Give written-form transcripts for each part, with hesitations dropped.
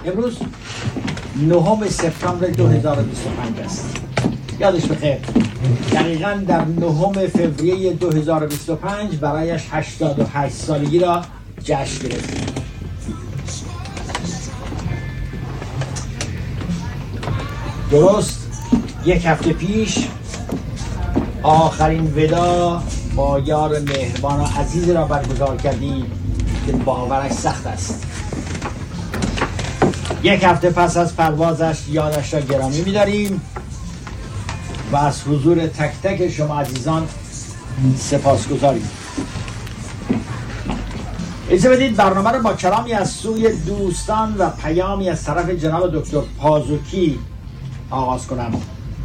امروز 9 سپتامبر 2025 است. یادش بخیر دقیقاً در 9 فوریه 2025 برایش 88 سالگی را جشن گرفتیم. درست یک هفته پیش آخرین ودا با یار مهربان و عزیز را برگزار کردیم که باورش سخت است. یک هفته پس از پروازش یادش را گرامی می‌داریم و از حضور تک تک شما عزیزان سپاسگزاریم. اجازه بدید برنامه را با کلامی از سوی دوستان و پیامی از طرف جناب دکتر پازوکی آغاز کنم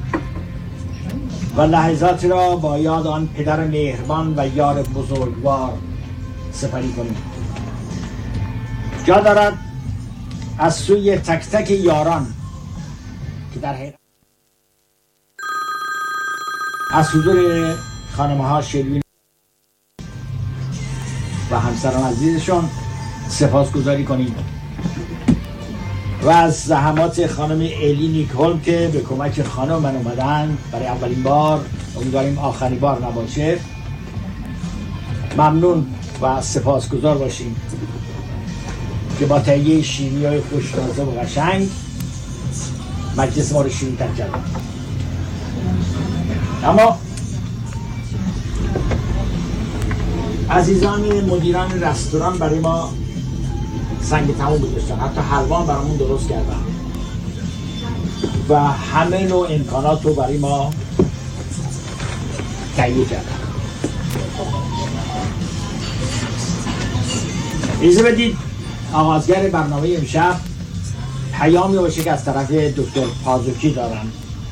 و لحظاتی را با یاد آن پدر مهربان و یار بزرگوار سپری کنیم. جا دارد از سوی تک تک یاران که در حقیقت از حضور خانم‌ها شلوین و همسران عزیزشون سپاسگزاری کنیم و از زحمات خانم الی نیکولم که به کمک خانم من اومدن برای اولین بار، امیدواریم آخرین بار نباشه، ممنون و سپاسگزار باشیم که با تهیه شیرینی‌های خوش‌مزه و قشنگ مجلس ما رو شیرین‌تر کردن. اما عزیزان مدیران رستوران برای ما سنگ تموم گذاشتن، حتی حلوان برامون درست کردن و همه نوع امکانات رو برای ما تهیه کردن. اجازه بدید آغازگر برنامه امشب پیامی باشه که از طرف دکتر پازوکی دارن.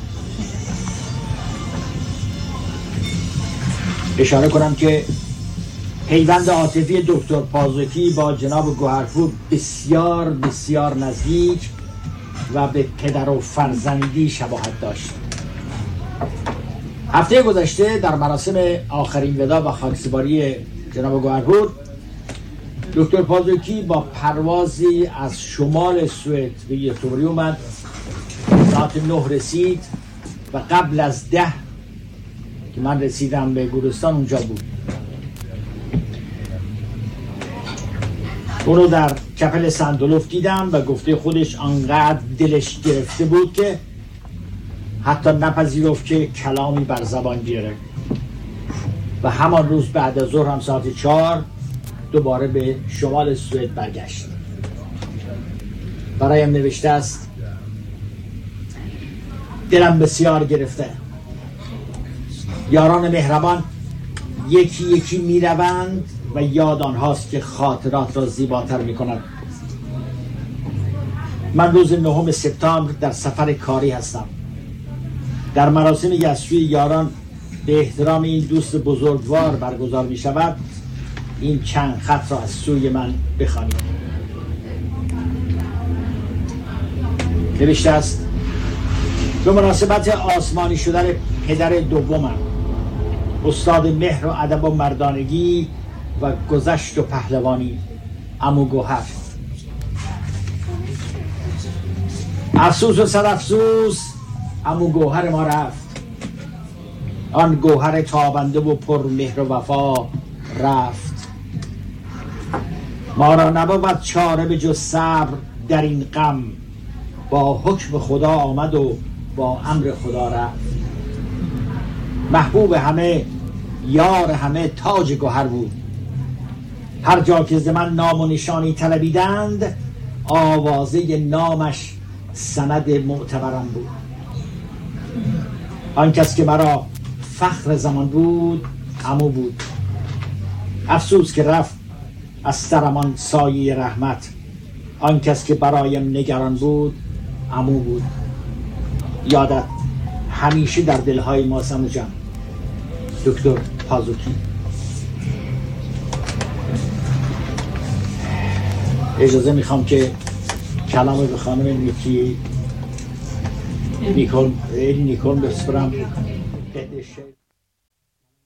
اشاره کنم که پیوند عاطفی دکتر پازوکی با جناب گوهرپور بسیار بسیار نزدیک و به پدر و فرزندی شباهت داشت. هفته گذشته در مراسم آخرین ودا و خاکسپاری جناب گوهرپور، دکتر پازوکی با پروازی از شمال سوئد به یوتوبری اومد، ساعت 9 رسید و قبل از 10 که من رسیدم به گورستان اونجا بود. اونو در کپل سندولوف دیدم و گفته خودش انقدر دلش گرفته بود که حتی نپذیرفت که کلامی بر زبان بیاره و همان روز بعد از ظهر هم ساعت 4 دوباره به شمال سوئد برگشت. برایم نوشته است دلم بسیار گرفته، یاران مهربان یکی یکی می روند و یاد آنهاست که خاطرات را زیباتر می کند. من روز 9 سپتامبر در سفر کاری هستم. در مراسم یسوعی یاران به احترام این دوست بزرگوار برگزار می شود. این چند خط را از سوی من بخوانید. نوشته است به مناسبت آسمانی شدن پدر دومم، استاد مهر و ادب و مردانگی و گذشت و پهلوانی، عمو گوهر. افسوس و صد افسوس عمو گوهر ما رفت، آن گوهر تابنده و پر مهر و وفا رفت. ما را نبود چاره به جز صبر در این غم، با حکم خدا آمد و با امر خدا رفت. محبوب همه، یار همه، تاج گوهر بود. هر جا که ز من نام و نشانی طلبیدند، آوازه نامش سند معتبرم بود. آن کس که مرا فخر زمان بود عمو بود. افسوس که رفت از سرمان سایه رحمت، آن کس که برایم نگران بود عمو بود. یادت همیشه در دلهای ما عمو جان. دکتر پازوکی. اجازه میخوام که کلام به خانم نیکولم بسپرم.